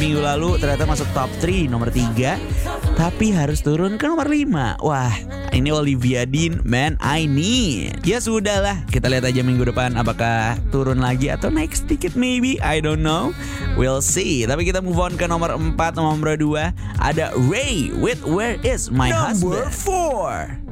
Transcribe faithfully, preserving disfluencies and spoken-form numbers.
Minggu lalu ternyata masuk top tiga nomor tiga, tapi harus turun ke nomor lima. Wah, ini Olivia Dean, Man I Need. Ya sudahlah, kita lihat aja minggu depan apakah turun lagi atau naik sedikit maybe, I don't know. We'll see. Tapi kita move on ke nomor empat. Nomor dua ada Ray with Where Is My Husband. Number four.